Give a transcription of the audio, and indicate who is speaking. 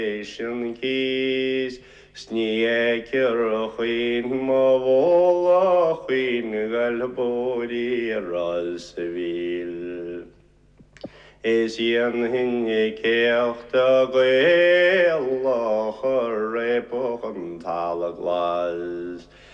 Speaker 1: Shin keys, sneaker queen, mavola queen, galbori rosville. Is yen hin keachta gael, repochen talaglas.